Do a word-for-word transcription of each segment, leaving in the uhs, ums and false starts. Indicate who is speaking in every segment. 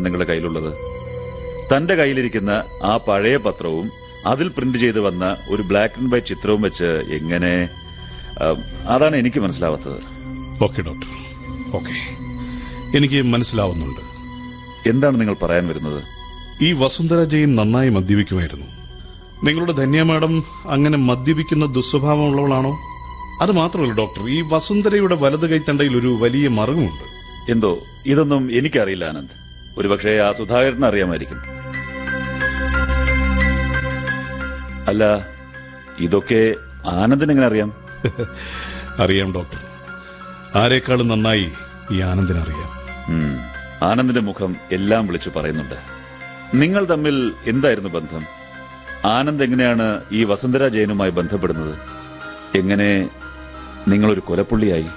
Speaker 1: നിങ്ങളുടെ കയ്യിലുള്ളത്? തന്റെ കയ്യിലിരിക്കുന്ന ആ പഴയ പത്രവും അതിൽ പ്രിന്റ് ചെയ്ത് വന്ന ഒരു ബ്ലാക്ക് ആൻഡ് വൈറ്റ് ചിത്രവും വെച്ച് എങ്ങനെ? അതാണ് എനിക്ക് മനസ്സിലാവാത്തത്.
Speaker 2: ഓക്കെ ഡോക്ടർ, ഓക്കെ, എനിക്ക് മനസ്സിലാവുന്നുണ്ട്.
Speaker 1: എന്താണ് നിങ്ങൾ പറയാൻ വരുന്നത്?
Speaker 2: ഈ വസുന്ധര ജെയിൻ നന്നായി മദ്യപിക്കുമായിരുന്നു. നിങ്ങളുടെ ധന്യ മാഡം അങ്ങനെ മദ്യപിക്കുന്ന ദുസ്വഭാവമുള്ളവളാണോ? അത് മാത്രമല്ല ഡോക്ടർ, ഈ വസുന്ധരയുടെ വലത് കൈത്തണ്ടയിൽ ഒരു വലിയ മറുകുമുണ്ട്.
Speaker 1: എന്തോ ഇതൊന്നും എനിക്കറിയില്ല ആനന്ദ്. ഒരുപക്ഷെ ആ സുധാകരന് അറിയാമായിരിക്കും. അല്ല, ഇതൊക്കെ ആനന്ദിന് എങ്ങനെ അറിയാം?
Speaker 2: അറിയാം ഡോക്ടർ, ആരെക്കാളും നന്നായി ഈ ആനന്ദിനറിയാം.
Speaker 1: ആനന്ദിന്റെ മുഖം എല്ലാം വിളിച്ചു പറയുന്നുണ്ട്. നിങ്ങൾ തമ്മിൽ എന്തായിരുന്നു ബന്ധം? ആനന്ദ് എങ്ങനെയാണ് ഈ വസുന്ധര ജയനുമായി ബന്ധപ്പെടുന്നത്? എങ്ങനെ നിങ്ങളൊരു കൊലപ്പുള്ളിയായി?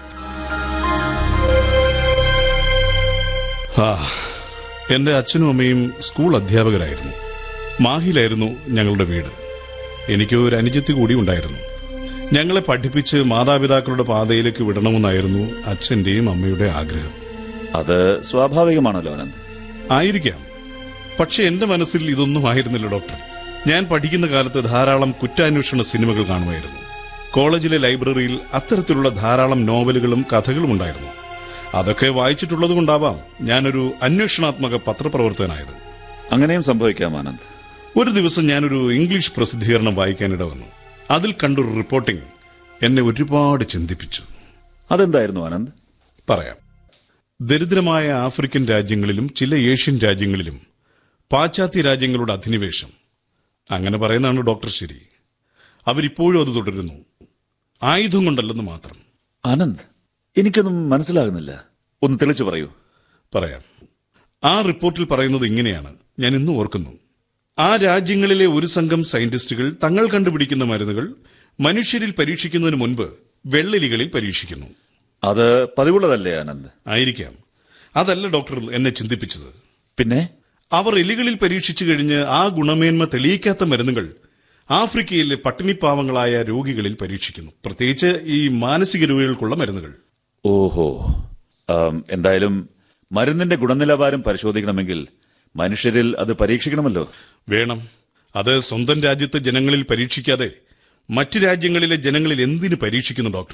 Speaker 2: ആ, എന്റെ അച്ഛനും അമ്മയും സ്കൂൾ അധ്യാപകരായിരുന്നു. മാഹിലായിരുന്നു ഞങ്ങളുടെ വീട്. എനിക്ക് ഒരു അനുജത്തി കൂടി ഉണ്ടായിരുന്നു. ഞങ്ങളെ പഠിപ്പിച്ച് മാതാപിതാക്കളുടെ പാതയിലേക്ക് വിടണമെന്നായിരുന്നു അച്ഛന്റെയും അമ്മയുടെ ആഗ്രഹം.
Speaker 1: അത് സ്വാഭാവികമാണല്ലോ ആനന്ദ്.
Speaker 2: ആയിരിക്കാം, പക്ഷെ എന്റെ മനസ്സിൽ ഇതൊന്നും ആയിരുന്നില്ല ഡോക്ടർ. ഞാൻ പഠിക്കുന്ന കാലത്ത് ധാരാളം കുറ്റാന്വേഷണ സിനിമകൾ കാണുമായിരുന്നു. കോളേജിലെ ലൈബ്രറിയിൽ അത്തരത്തിലുള്ള ധാരാളം നോവലുകളും കഥകളും ഉണ്ടായിരുന്നു. അതൊക്കെ വായിച്ചിട്ടുള്ളതുകൊണ്ടാവാം ഞാനൊരു അന്വേഷണാത്മക പത്രപ്രവർത്തകനായത്.
Speaker 1: അങ്ങനെയും സംഭവിക്കാം ആനന്ദ്.
Speaker 2: ഒരു ദിവസം ഞാനൊരു ഇംഗ്ലീഷ് പ്രസിദ്ധീകരണം വായിക്കാനിട വന്നു. അതിൽ കണ്ടൊരു റിപ്പോർട്ടിംഗ് എന്നെ ഒരുപാട് ചിന്തിപ്പിച്ചു.
Speaker 1: അതെന്തായിരുന്നു ആനന്ദ്?
Speaker 2: പറയാം. ദരിദ്രമായ ആഫ്രിക്കൻ രാജ്യങ്ങളിലും ചില ഏഷ്യൻ രാജ്യങ്ങളിലും പാശ്ചാത്യ രാജ്യങ്ങളുടെ അധിനിവേശം, അങ്ങനെ പറയുന്നതാണ് ഡോക്ടർ ശരി. അവരിപ്പോഴും അത് തുടരുന്നു. ആയുധം കൊണ്ടല്ലെന്ന് മാത്രം.
Speaker 1: ആനന്ദ്, എനിക്കൊന്നും മനസ്സിലാകുന്നില്ല. ഒന്ന് തെളിച്ചു പറയൂ.
Speaker 2: പറയാം. ആ റിപ്പോർട്ടിൽ പറയുന്നത് ഇങ്ങനെയാണ്, ഞാൻ ഇന്നും ഓർക്കുന്നു. ആ രാജ്യങ്ങളിലെ ഒരു സംഘം സയന്റിസ്റ്റുകൾ തങ്ങൾ കണ്ടുപിടിക്കുന്ന മരുന്നുകൾ മനുഷ്യരിൽ പരീക്ഷിക്കുന്നതിന് മുൻപ് വെള്ളെലികളിൽ പരീക്ഷിക്കുന്നു.
Speaker 1: അത് പതിവുള്ളതല്ലേ ആനന്ദ്?
Speaker 2: ആയിരിക്കാം. അതല്ല ഡോക്ടർ എന്നെ ചിന്തിപ്പിച്ചത്.
Speaker 1: പിന്നെ?
Speaker 2: അവർ എലികളിൽ പരീക്ഷിച്ചു കഴിഞ്ഞ് ആ ഗുണമേന്മ തെളിയിക്കാത്ത മരുന്നുകൾ ആഫ്രിക്കയിലെ പട്ടിണിപ്പാവങ്ങളായ രോഗികളിൽ പരീക്ഷിക്കുന്നു. പ്രത്യേകിച്ച് ഈ മാനസിക രോഗികൾക്കുള്ള മരുന്നുകൾ.
Speaker 1: ഓഹോ. എന്തായാലും മരുന്നിന്റെ ഗുണനിലവാരം പരിശോധിക്കണമെങ്കിൽ മനുഷ്യരിൽ അത് പരീക്ഷിക്കണമല്ലോ.
Speaker 2: വേണം. അത് സ്വന്തം രാജ്യത്തെ ജനങ്ങളിൽ പരീക്ഷിക്കാതെ മറ്റു രാജ്യങ്ങളിലെ ജനങ്ങളിൽ എന്തിനു പരീക്ഷിക്കുന്നു ഡോക്ടർ?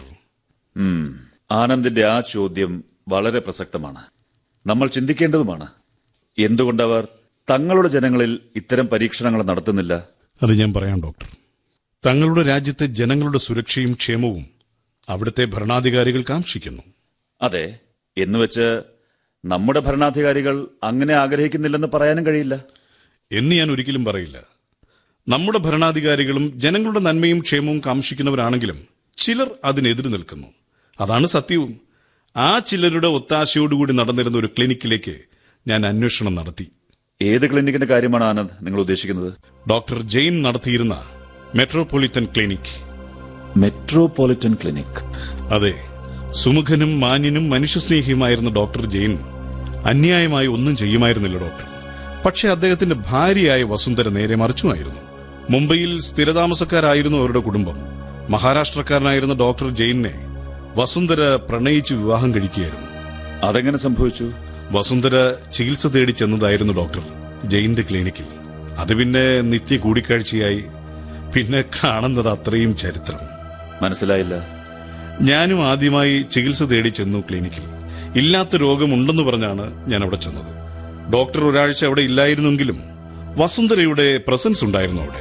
Speaker 1: ആനന്ദിന്റെ ആ ചോദ്യം വളരെ പ്രസക്തമാണ്. നമ്മൾ ചിന്തിക്കേണ്ടതുമാണ്. എന്തുകൊണ്ടവർ തങ്ങളുടെ ജനങ്ങളിൽ ഇത്തരം പരീക്ഷണങ്ങൾ നടത്തുന്നില്ല?
Speaker 2: അത് ഞാൻ പറയാം ഡോക്ടർ. തങ്ങളുടെ രാജ്യത്തെ ജനങ്ങളുടെ സുരക്ഷയും ക്ഷേമവും അവിടുത്തെ ഭരണാധികാരികൾ കാംക്ഷിക്കുന്നു.
Speaker 1: അതെ, എന്നുവെച്ച് നമ്മുടെ ഭരണാധികാരികൾ അങ്ങനെ ആഗ്രഹിക്കുന്നില്ലെന്ന് പറയാനും കഴിയില്ല
Speaker 2: എന്ന് ഞാൻ ഒരിക്കലും പറയില്ല. നമ്മുടെ ഭരണാധികാരികളും ജനങ്ങളുടെ നന്മയും ക്ഷേമവും കാംക്ഷിക്കുന്നവരാണെങ്കിലും ചിലർ അതിനെതിര് നിൽക്കുന്നു. അതാണ് സത്യവും. ആ ചിലരുടെ ഒത്താശയോടുകൂടി നടന്നിരുന്ന ഒരു ക്ലിനിക്കിലേക്ക് ഞാൻ അന്വേഷണം നടത്തി.
Speaker 1: ഏത് ക്ലിനിക്കിന്റെ കാര്യമാണ് ആനന്ദ് നിങ്ങൾ ഉദ്ദേശിക്കുന്നത്?
Speaker 2: ഡോക്ടർ ജെയിൻ നടത്തിയിരുന്ന മെട്രോപൊളിറ്റൻ ക്ലിനിക്.
Speaker 1: Metropolitan clinic?
Speaker 2: അതെ. സുമുഖനും മാന്യനും മനുഷ്യസ്നേഹിയുമായിരുന്ന ഡോക്ടർ ജെയിൻ അന്യായമായി ഒന്നും ചെയ്യുമായിരുന്നില്ല ഡോക്ടർ. പക്ഷെ അദ്ദേഹത്തിന്റെ ഭാര്യയായ വസുന്ധര നേരെ മറിച്ചുമായിരുന്നു. മുംബൈയിൽ സ്ഥിരതാമസക്കാരായിരുന്നു അവരുടെ കുടുംബം. മഹാരാഷ്ട്രക്കാരനായിരുന്ന ഡോക്ടർ ജെയിനെ വസുന്ധര പ്രണയിച്ച് വിവാഹം കഴിക്കുകയായിരുന്നു.
Speaker 1: അതെങ്ങനെ സംഭവിച്ചു?
Speaker 2: വസുന്ധര ചികിത്സ തേടി ചെന്നതായിരുന്നു ഡോക്ടർ ജെയിന്റെ ക്ലിനിക്കിൽ. അത് പിന്നെ നിത്യ കൂടിക്കാഴ്ചയായി. പിന്നെ കാണുന്നത് അത്രയും ചരിത്രം.
Speaker 1: മനസ്സിലായില്ല.
Speaker 2: ഞാനും ആദ്യമായി ചികിത്സ തേടി ചെന്നു ക്ലിനിക്കിൽ. ഇല്ലാത്ത രോഗമുണ്ടെന്ന് പറഞ്ഞാണ് ഞാൻ അവിടെ ചെന്നത്. ഡോക്ടർ ഒരാഴ്ച അവിടെ ഇല്ലായിരുന്നെങ്കിലും വസുന്ധരയുടെ പ്രസൻസ് ഉണ്ടായിരുന്നു അവിടെ.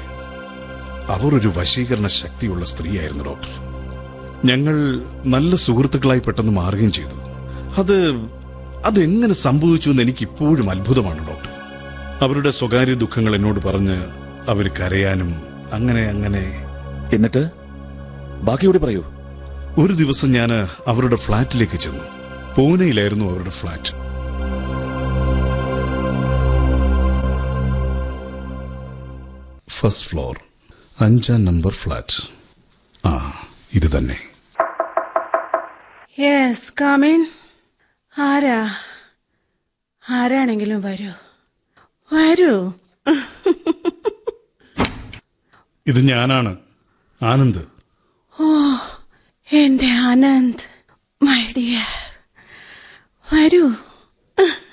Speaker 2: അവർ ഒരു വശീകരണ ശക്തിയുള്ള സ്ത്രീയായിരുന്നു ഡോക്ടർ. ഞങ്ങൾ നല്ല സുഹൃത്തുക്കളായി പെട്ടെന്ന് മാറുകയും ചെയ്തു. അത് അതെങ്ങനെ സംഭവിച്ചു എന്ന് എനിക്ക് ഇപ്പോഴും അത്ഭുതമാണ് ഡോക്ടർ. അവരുടെ സ്വകാര്യ ദുഃഖങ്ങൾ എന്നോട് പറഞ്ഞ് അവർ കരയാനും അങ്ങനെ അങ്ങനെ.
Speaker 1: എന്നിട്ട് ബാക്കിയോട് പറയൂ.
Speaker 2: ഒരു ദിവസം ഞാൻ അവരുടെ ഫ്ളാറ്റിലേക്ക് ചെന്നു. പൂനെയിലായിരുന്നു അവരുടെ ഫ്ളാറ്റ്. ഫസ്റ്റ് ഫ്ലോർ, അഞ്ചാം നമ്പർ ഫ്ളാറ്റ്. ആ, ഇത് തന്നെ.
Speaker 3: Yes, come in. ആരാ? ആരാണെങ്കിലും വരൂ, വരൂ.
Speaker 2: ഇത് ഞാനാണ്, ആനന്ദ്.
Speaker 3: ഓ, എന്റെ ആനന്ദ്, മൈ ഡിയർ, വരൂ.